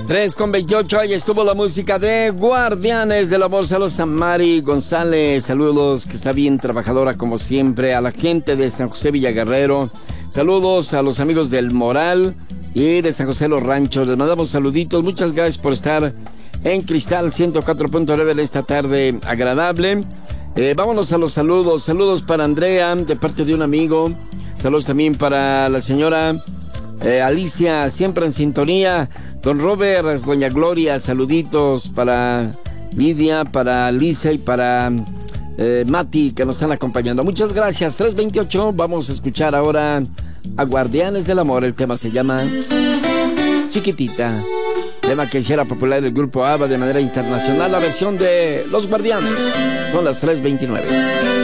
3:28, ahí estuvo la música de Guardianes del Amor. Saludos a Mari González, saludos, que está bien trabajadora como siempre, a la gente de San José Villaguerrero, saludos a los amigos del Moral y de San José Los Ranchos, les mandamos saluditos, muchas gracias por estar en Cristal 104.9 en esta tarde agradable. Vámonos a los saludos para Andrea, de parte de un amigo, saludos también para la señora Alicia, siempre en sintonía, don Robert, doña Gloria, saluditos para Lidia, para Lisa y para Mati, que nos están acompañando. Muchas gracias. 3:28, vamos a escuchar ahora a Guardianes del Amor. El tema se llama Chiquitita, tema que hiciera popular el grupo ABBA de manera internacional, la versión de Los Guardianes. Son las 3:29.